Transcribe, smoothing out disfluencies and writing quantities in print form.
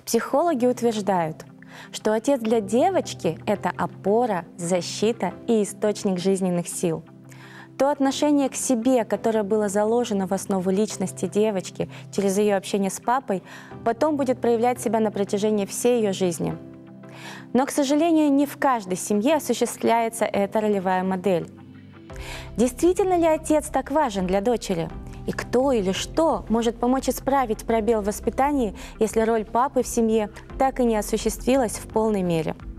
Психологи утверждают, что отец для девочки — это опора, защита и источник жизненных сил. То отношение к себе, которое было заложено в основу личности девочки через ее общение с папой, потом будет проявлять себя на протяжении всей ее жизни. Но, к сожалению, не в каждой семье осуществляется эта ролевая модель. Действительно ли отец так важен для дочери? И кто или что может помочь исправить пробел в воспитании, если роль папы в семье так и не осуществилась в полной мере?